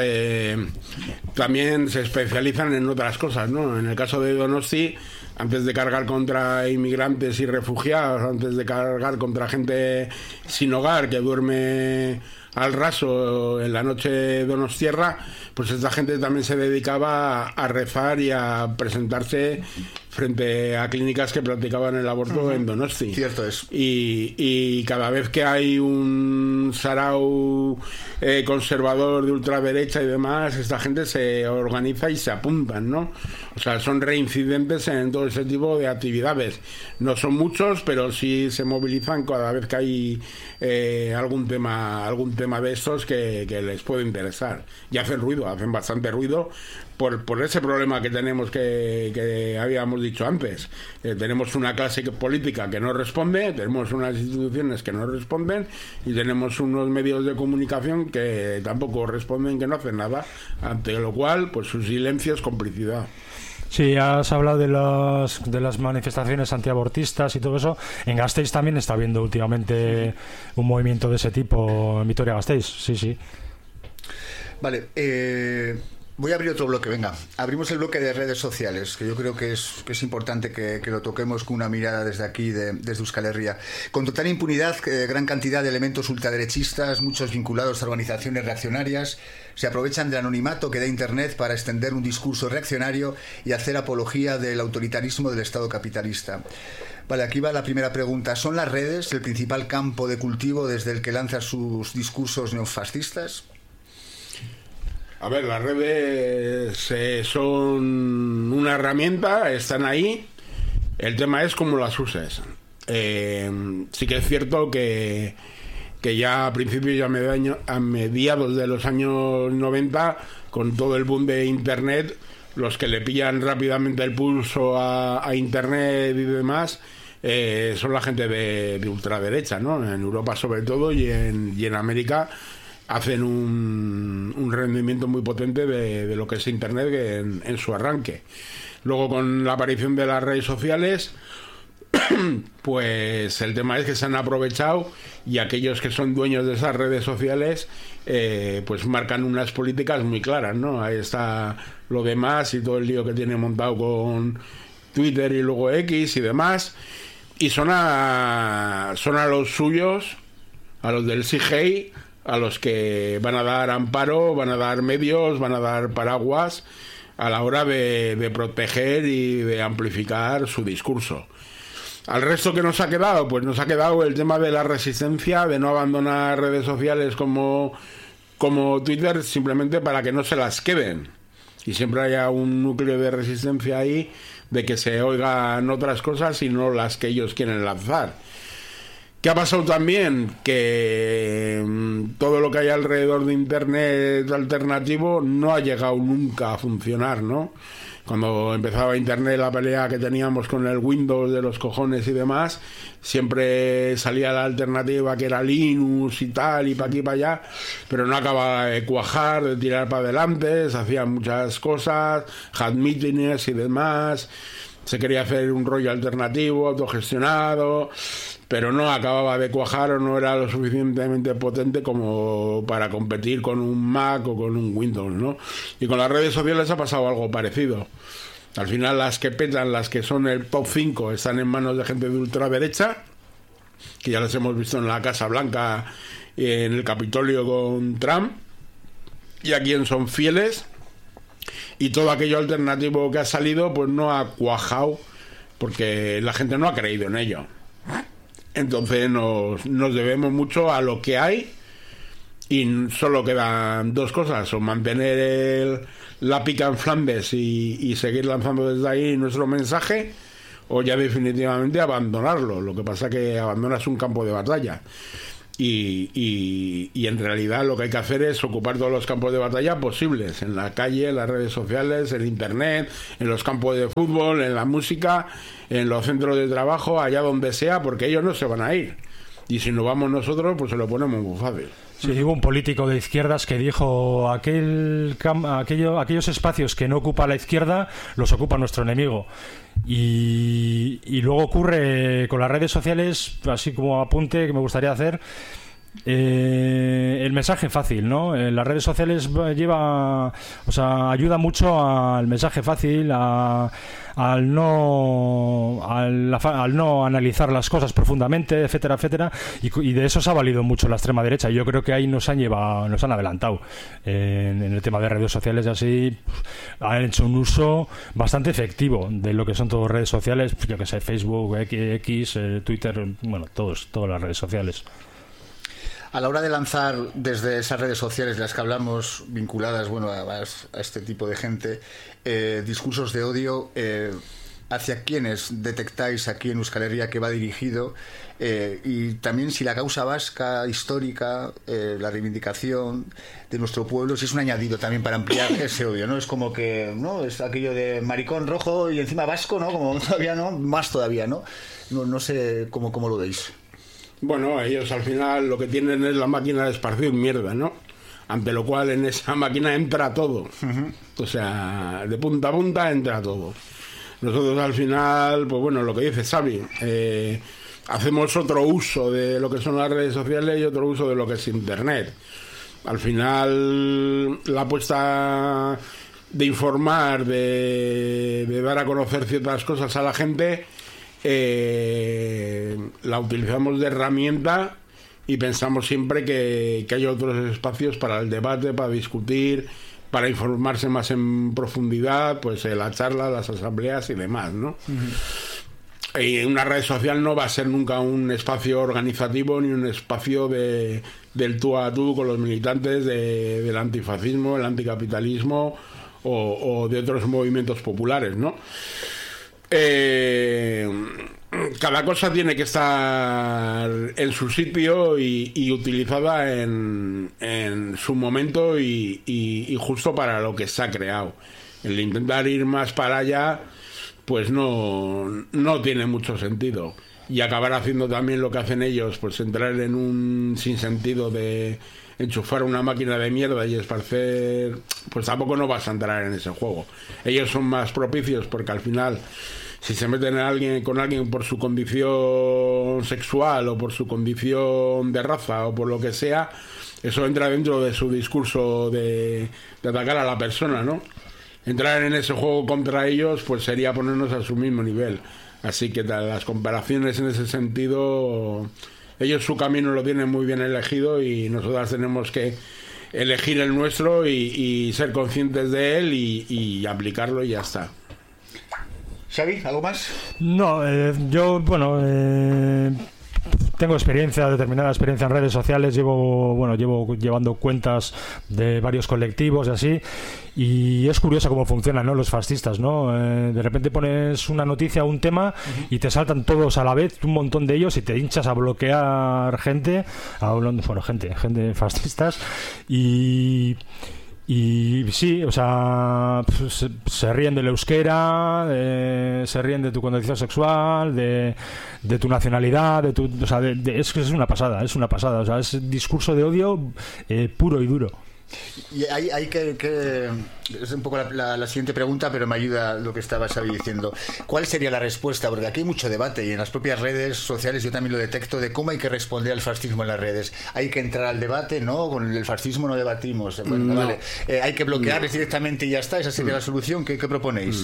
también se especializan en otras cosas, ¿no? En el caso de Donosti, antes de cargar contra inmigrantes y refugiados, antes de cargar contra gente sin hogar que duerme al raso en la noche donostiarra, pues esta gente también se dedicaba a rezar y a presentarse frente a clínicas que practicaban el aborto en Donosti. Cierto es. Y cada vez que hay un sarau conservador de ultraderecha y demás, esta gente se organiza y se apuntan, ¿no? O sea, son reincidentes en todo ese tipo de actividades. No son muchos, pero sí se movilizan cada vez que hay algún tema de estos que les puede interesar. Y hacen bastante ruido por ese problema que tenemos que habíamos dicho antes. Tenemos una clase política que no responde, tenemos unas instituciones que no responden y tenemos unos medios de comunicación que tampoco responden, que no hacen nada, ante lo cual pues su silencio es complicidad. Sí, has hablado de las manifestaciones antiabortistas y todo eso. En Gasteiz también está habiendo últimamente un movimiento de ese tipo en Vitoria-Gasteiz, sí. Vale, voy a abrir otro bloque, venga. Abrimos el bloque de redes sociales, que yo creo que es importante que lo toquemos con una mirada desde aquí, desde Euskal Herria. Con total impunidad, gran cantidad de elementos ultraderechistas, muchos vinculados a organizaciones reaccionarias, se aprovechan del anonimato que da Internet para extender un discurso reaccionario y hacer apología del autoritarismo del Estado capitalista. Vale, aquí va la primera pregunta. ¿Son las redes el principal campo de cultivo desde el que lanza sus discursos neofascistas? A ver, las redes son una herramienta, están ahí. El tema es cómo las uses. Sí que es cierto que ya a principios y a mediados de los años 90, con todo el boom de Internet, los que le pillan rápidamente el pulso a Internet y demás son la gente de ultraderecha, ¿no? En Europa sobre todo y en América hacen un rendimiento muy potente de lo que es Internet en su arranque. Luego, con la aparición de las redes sociales, pues el tema es que se han aprovechado y aquellos que son dueños de esas redes sociales pues marcan unas políticas muy claras, ¿no? Ahí está lo demás y todo el lío que tiene montado con Twitter y luego X y demás, y son a los suyos, a los del CGI, a los que van a dar amparo, van a dar medios, van a dar paraguas a la hora de proteger y de amplificar su discurso. Al resto, que nos ha quedado, pues nos ha quedado el tema de la resistencia, de no abandonar redes sociales como como Twitter, simplemente para que no se las queden y siempre haya un núcleo de resistencia ahí de que se oigan otras cosas y no las que ellos quieren lanzar. ¿Qué ha pasado también? Que todo lo que hay alrededor de Internet alternativo no ha llegado nunca a funcionar, ¿no? Cuando empezaba Internet, la pelea que teníamos con el Windows de los cojones y demás, siempre salía la alternativa que era Linux y tal, y para aquí y para allá, pero no acababa de cuajar, de tirar para adelante, se hacían muchas cosas, had meetings y demás, se quería hacer un rollo alternativo, autogestionado, pero no acababa de cuajar o no era lo suficientemente potente como para competir con un Mac o con un Windows, ¿no? Y con las redes sociales ha pasado algo parecido. Al final las que petan, las que son el top 5, están en manos de gente de ultraderecha, que ya las hemos visto en la Casa Blanca, en el Capitolio con Trump, y a quien son fieles, y todo aquello alternativo que ha salido pues no ha cuajado porque la gente no ha creído en ello. Entonces nos debemos mucho a lo que hay y solo quedan dos cosas: o mantener la pica en Flandes y seguir lanzando desde ahí nuestro mensaje, o ya definitivamente abandonarlo. Lo que pasa es que abandonas un campo de batalla y en realidad lo que hay que hacer es ocupar todos los campos de batalla posibles, en la calle, en las redes sociales, en Internet, en los campos de fútbol, en la música, en los centros de trabajo, allá donde sea, porque ellos no se van a ir. Y si no vamos nosotros, pues se lo ponemos muy fácil. Sí, hubo un político de izquierdas que dijo aquellos espacios que no ocupa la izquierda los ocupa nuestro enemigo. Y luego ocurre con las redes sociales, así como apunte que me gustaría hacer, el mensaje fácil, ¿no? Las redes sociales ayuda mucho al mensaje fácil, al no analizar las cosas profundamente, etcétera, etcétera, y de eso se ha valido mucho la extrema derecha. Y yo creo que ahí nos han adelantado en el tema de redes sociales, y así han hecho un uso bastante efectivo de lo que son todas redes sociales, yo que sé, Facebook, X, Twitter, bueno, todas las redes sociales. A la hora de lanzar desde esas redes sociales, las que hablamos, vinculadas a este tipo de gente, discursos de odio, ¿hacia quiénes detectáis aquí en Euskal Herria que va dirigido? Y también si la causa vasca, histórica, la reivindicación de nuestro pueblo, si es un añadido también para ampliar ese odio, ¿no? Es como que, ¿no? Es aquello de maricón rojo y encima vasco, ¿no? Como todavía, ¿no? Más todavía, ¿no? No sé cómo lo veis. Bueno, ellos al final lo que tienen es la máquina de esparcir mierda, ¿no? Ante lo cual en esa máquina entra todo. Uh-huh. O sea, de punta a punta entra todo. Nosotros al final, pues bueno, lo que dice Xavi, hacemos otro uso de lo que son las redes sociales y otro uso de lo que es Internet. Al final, la apuesta de informar, de dar a conocer ciertas cosas a la gente, la utilizamos de herramienta y pensamos siempre que hay otros espacios para el debate, para discutir, para informarse más en profundidad, pues la charla, las asambleas y demás, ¿no? Uh-huh. Y una red social no va a ser nunca un espacio organizativo ni un espacio del tú a tú con los militantes del antifascismo, el anticapitalismo o de otros movimientos populares, ¿no? Cada cosa tiene que estar en su sitio y utilizada en su momento y justo para lo que se ha creado. El intentar ir más para allá pues no tiene mucho sentido, y acabar haciendo también lo que hacen ellos, pues entrar en un sinsentido de enchufar una máquina de mierda y esparcer, pues tampoco no vas a entrar en ese juego. Ellos son más propicios porque al final, si se meten con alguien por su condición sexual o por su condición de raza o por lo que sea, eso entra dentro de su discurso de atacar a la persona, ¿no? Entrar en ese juego contra ellos pues sería ponernos a su mismo nivel. Así que las comparaciones en ese sentido, ellos su camino lo tienen muy bien elegido y nosotros tenemos que elegir el nuestro y ser conscientes de él y aplicarlo y ya está. Xavi, ¿algo más? No, yo, bueno, tengo determinada experiencia en redes sociales, llevo llevando cuentas de varios colectivos y así, y es curioso cómo funcionan, ¿no?, los fascistas, ¿no? De repente pones una noticia o un tema y te saltan todos a la vez, un montón de ellos, y te hinchas a bloquear gente fascistas, y sí, o sea, se ríen del euskera, se ríen de tu condición sexual, de tu nacionalidad, o sea, es una pasada, o sea, es discurso de odio puro y duro. Y hay que es un poco la siguiente pregunta, pero me ayuda lo que estaba Xavi diciendo. ¿Cuál sería la respuesta? Porque aquí hay mucho debate y en las propias redes sociales yo también lo detecto, de cómo hay que responder al fascismo en las redes. Hay que entrar al debate, ¿no? Con el fascismo no debatimos. Bueno, no. Vale. Hay que bloquearles directamente y ya está. Esa sería la solución. ¿Qué proponéis?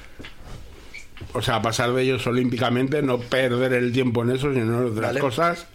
O sea, pasar de ellos olímpicamente, no perder el tiempo en eso, sino en otras cosas,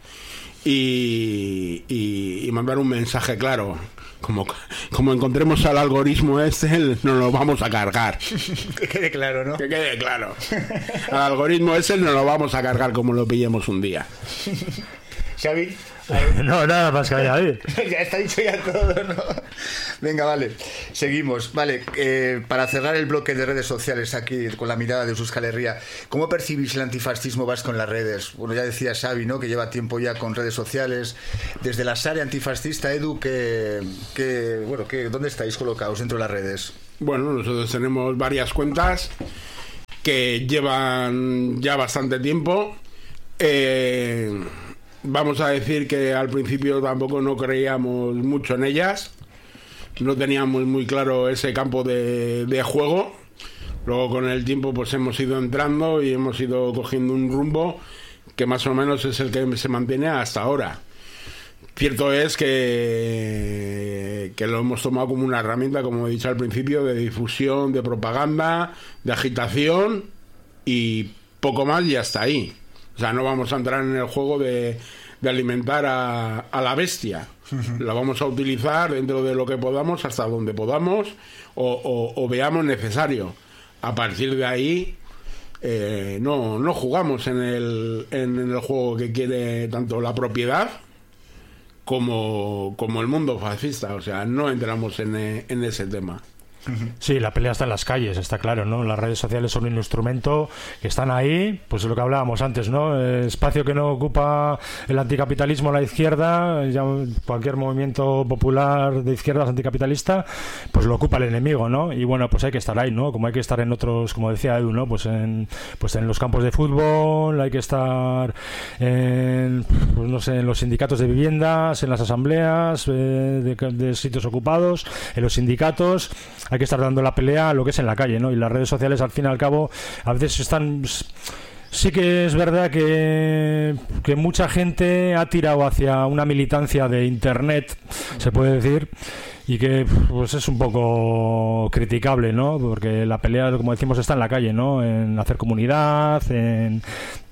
y mandar un mensaje claro. Como encontremos al algoritmo nos lo vamos a cargar. Que quede claro, ¿no? Que quede claro. Al algoritmo nos lo vamos a cargar como lo pillemos un día. Xavi. No, nada más que añadir. Ya está dicho ya todo, ¿no? Venga, vale, seguimos. Vale, para cerrar el bloque de redes sociales aquí con la mirada de Euskal Herria, ¿cómo percibís el antifascismo vasco en las redes? Bueno, ya decía Xavi, ¿no?, que lleva tiempo ya con redes sociales. Desde la SARE antifascista, Edu, ¿dónde estáis colocados dentro de las redes? Bueno, nosotros tenemos varias cuentas que llevan ya bastante tiempo. Vamos a decir que al principio tampoco no creíamos mucho en ellas, no teníamos muy claro ese campo de juego. Luego con el tiempo pues hemos ido entrando y hemos ido cogiendo un rumbo que más o menos es el que se mantiene hasta ahora. Cierto es que lo hemos tomado como una herramienta, como he dicho al principio, de difusión, de propaganda, de agitación y poco más, y hasta ahí. O sea, no vamos a entrar en el juego de alimentar a la bestia. La vamos a utilizar dentro de lo que podamos, hasta donde podamos o veamos necesario. A partir de ahí no jugamos en el juego que quiere tanto la propiedad como el mundo fascista. O sea, no entramos en ese tema. Sí, la pelea está en las calles, está claro, ¿no? Las redes sociales son un instrumento que están ahí, pues es lo que hablábamos antes, ¿no? El espacio que no ocupa el anticapitalismo, la izquierda, ya cualquier movimiento popular de izquierdas anticapitalista, pues lo ocupa el enemigo, ¿no? Y bueno, pues hay que estar ahí, ¿no? Como hay que estar en otros, como decía Edu, ¿no? Pues en los campos de fútbol, hay que estar en los sindicatos de viviendas, en las asambleas de sitios ocupados, en los sindicatos. Hay que estar dando la pelea a lo que es en la calle, ¿no? Y las redes sociales, al fin y al cabo, a veces están... Sí que es verdad que mucha gente ha tirado hacia una militancia de Internet, se puede decir, y que pues es un poco criticable, ¿no? Porque la pelea, como decimos, está en la calle, ¿no? En hacer comunidad, en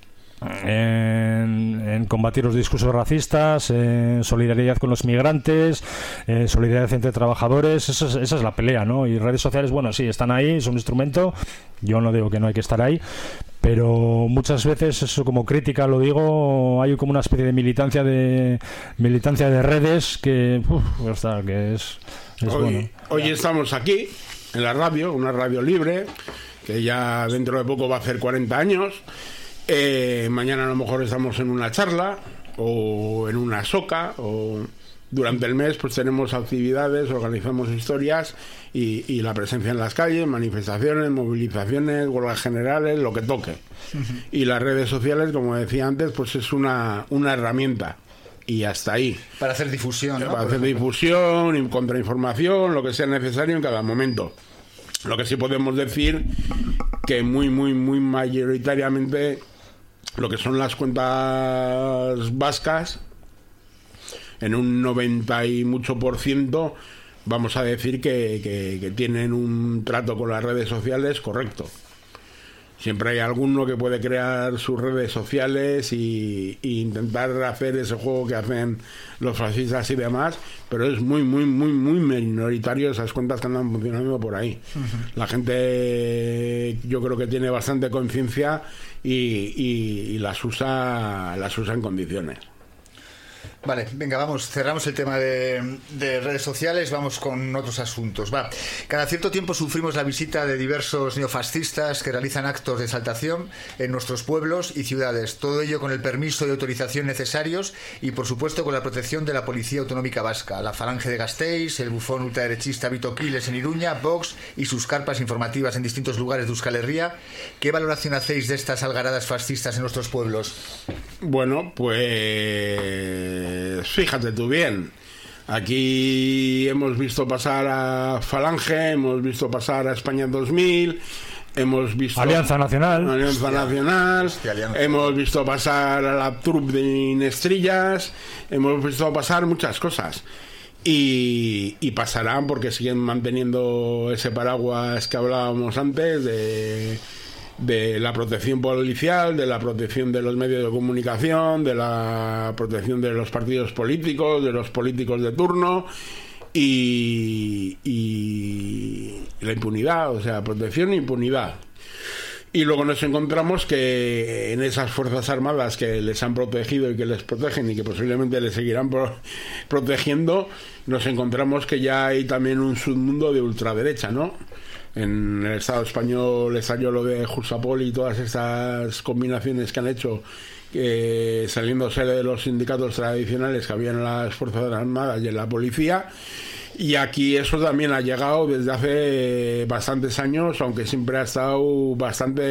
combatir los discursos racistas, en solidaridad con los migrantes, en solidaridad entre trabajadores. Esa es la pelea, ¿no? Y redes sociales, bueno, sí, están ahí, es un instrumento. Yo no digo que no hay que estar ahí, pero muchas veces, eso como crítica lo digo, hay como una especie de militancia de redes que es bueno. Hoy estamos aquí en la radio, una radio libre que ya dentro de poco va a hacer 40 años. Mañana a lo mejor estamos en una charla o en una soca, o durante el mes pues tenemos actividades, organizamos historias y la presencia en las calles, manifestaciones, movilizaciones, huelgas generales, lo que toque. Y las redes sociales, como decía antes, pues es una herramienta. Y hasta ahí. Para hacer difusión, ¿no? Para hacer difusión y contrainformación, lo que sea necesario en cada momento. Lo que sí podemos decir que muy mayoritariamente lo que son las cuentas vascas, en un 90 y mucho %, vamos a decir que tienen un trato con las redes sociales correcto. O Siempre hay alguno que puede crear sus redes sociales y intentar hacer ese juego que hacen los fascistas y demás, pero es muy minoritario esas cuentas que andan funcionando por ahí. La gente, yo creo que tiene bastante conciencia y las usa en condiciones. Vale, venga, vamos, cerramos el tema de redes sociales, vamos con otros asuntos. Cada cierto tiempo sufrimos la visita de diversos neofascistas que realizan actos de exaltación en nuestros pueblos y ciudades, todo ello con el permiso y autorización necesarios y, por supuesto, con la protección de la Policía Autonómica Vasca, la Falange de Gasteiz, el bufón ultraderechista Vito Quiles en Iruña, Vox y sus carpas informativas en distintos lugares de Euskal Herria. ¿Qué valoración hacéis de estas algaradas fascistas en nuestros pueblos? Bueno, pues fíjate tú bien, aquí hemos visto pasar a Falange, hemos visto pasar a España 2000, hemos visto Alianza Nacional, hemos visto pasar a la Trup de Inestrillas, hemos visto pasar muchas cosas y pasarán porque siguen manteniendo ese paraguas que hablábamos antes de la protección policial, de la protección de los medios de comunicación, de la protección de los partidos políticos, de los políticos de turno y la impunidad, o sea, protección e impunidad. Y luego nos encontramos que en esas Fuerzas Armadas que les han protegido y que les protegen y que posiblemente les seguirán protegiendo, nos encontramos que ya hay también un submundo de ultraderecha, ¿no? En el Estado español estalló lo de Jusapol y todas estas combinaciones que han hecho, saliéndose de los sindicatos tradicionales que había en las Fuerzas Armadas y en la policía. Y aquí eso también ha llegado desde hace bastantes años, aunque siempre ha estado bastante